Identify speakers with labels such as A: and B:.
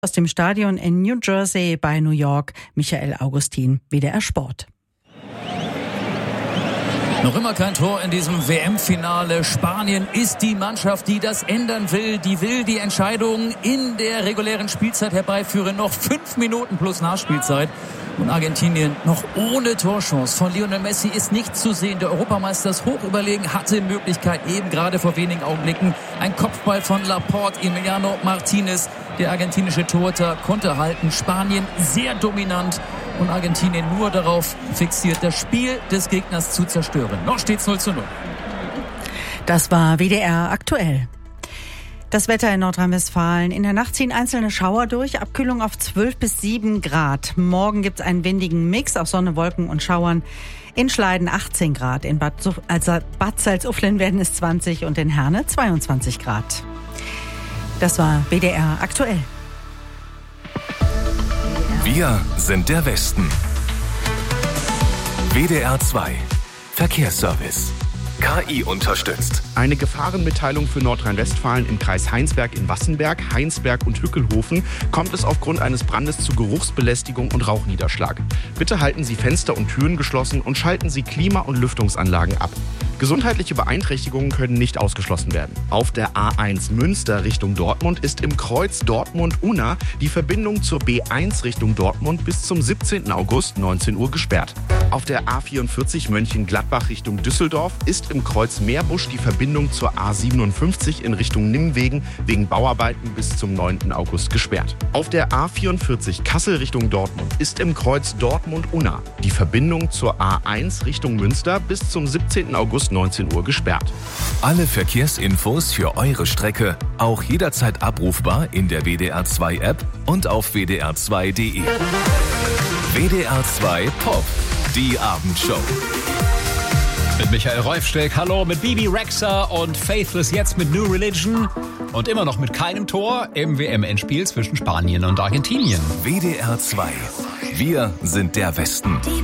A: Aus dem Stadion in New Jersey bei New York, Michael Augustin, WDR Sport.
B: Noch immer kein Tor in diesem WM-Finale. Spanien ist die Mannschaft, die das ändern will. Die will die Entscheidung in der regulären Spielzeit herbeiführen. Noch 5 Minuten plus Nachspielzeit. Und Argentinien noch ohne Torchance von Lionel Messi ist nicht zu sehen. Der Europameister ist hoch überlegen, hatte Möglichkeit eben gerade vor wenigen Augenblicken. Ein Kopfball von Laporte, Emiliano Martinez. Der argentinische Torhüter konnte halten. Spanien sehr dominant und Argentinien nur darauf fixiert, das Spiel des Gegners zu zerstören. Noch steht's 0:0.
A: Das war WDR aktuell. Das Wetter in Nordrhein-Westfalen. In der Nacht ziehen einzelne Schauer durch. Abkühlung auf 12 bis 7 Grad. Morgen gibt's einen windigen Mix aus Sonne, Wolken und Schauern. In Schleiden 18 Grad. In Bad Salzuflen werden es 20 und in Herne 22 Grad. Das war WDR aktuell.
C: Wir sind der Westen. WDR 2 Verkehrsservice. KI unterstützt.
D: Eine Gefahrenmitteilung für Nordrhein-Westfalen im Kreis Heinsberg in Wassenberg, Heinsberg und Hückelhofen kommt es aufgrund eines Brandes zu Geruchsbelästigung und Rauchniederschlag. Bitte halten Sie Fenster und Türen geschlossen und schalten Sie Klima- und Lüftungsanlagen ab. Gesundheitliche Beeinträchtigungen können nicht ausgeschlossen werden. Auf der A1 Münster Richtung Dortmund ist im Kreuz Dortmund-Unna die Verbindung zur B1 Richtung Dortmund bis zum 17. August 19 Uhr gesperrt. Auf der A44 Mönchengladbach Richtung Düsseldorf ist im Kreuz Meerbusch die Verbindung zur A57 in Richtung Nimwegen wegen Bauarbeiten bis zum 9. August gesperrt. Auf der A44 Kassel Richtung Dortmund ist im Kreuz Dortmund-Unna die Verbindung zur A1 Richtung Münster bis zum 17. August 19 Uhr gesperrt.
C: Alle Verkehrsinfos für eure Strecke auch jederzeit abrufbar in der WDR 2 App und auf wdr2.de. WDR 2 Pop, die Abendshow.
E: Mit Michael Reufsteck, hallo, mit Bibi Rexha und Faithless jetzt mit New Religion und immer noch mit keinem Tor im WM-Endspiel zwischen Spanien und Argentinien.
C: WDR 2, wir sind der Westen.